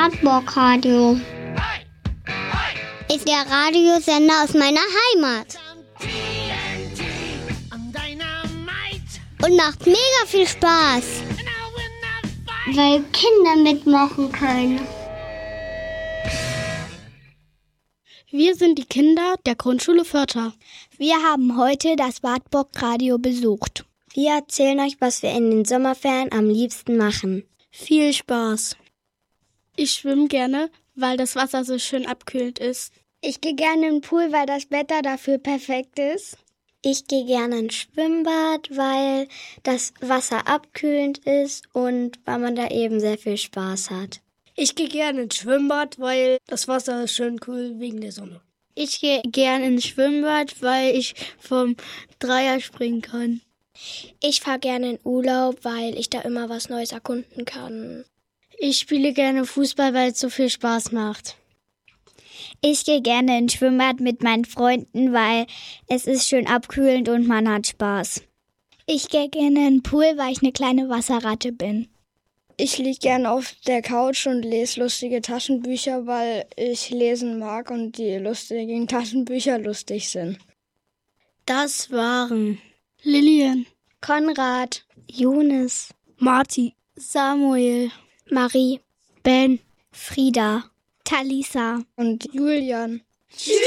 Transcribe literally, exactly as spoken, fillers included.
Wartburg Radio ist der Radiosender aus meiner Heimat. Und macht mega viel Spaß, weil Kinder mitmachen können. Wir sind die Kinder der Grundschule Vörter. Wir haben heute das Wartburg Radio besucht. Wir erzählen euch, was wir in den Sommerferien am liebsten machen. Viel Spaß. Ich schwimme gerne, weil das Wasser so schön abkühlend ist. Ich gehe gerne in den Pool, weil das Wetter dafür perfekt ist. Ich gehe gerne ins Schwimmbad, weil das Wasser abkühlend ist und weil man da eben sehr viel Spaß hat. Ich gehe gerne ins Schwimmbad, weil das Wasser ist schön cool wegen der Sonne. Ich gehe gerne ins Schwimmbad, weil ich vom Dreier springen kann. Ich fahre gerne in Urlaub, weil ich da immer was Neues erkunden kann. Ich spiele gerne Fußball, weil es so viel Spaß macht. Ich gehe gerne ins Schwimmbad mit meinen Freunden, weil es ist schön abkühlend und man hat Spaß. Ich gehe gerne in den Pool, weil ich eine kleine Wasserratte bin. Ich liege gerne auf der Couch und lese lustige Taschenbücher, weil ich lesen mag und die lustigen Taschenbücher lustig sind. Das waren Lilian, Konrad, Jonas, Marti, Samuel, Marie, Ben, Frieda, Talisa und Julian.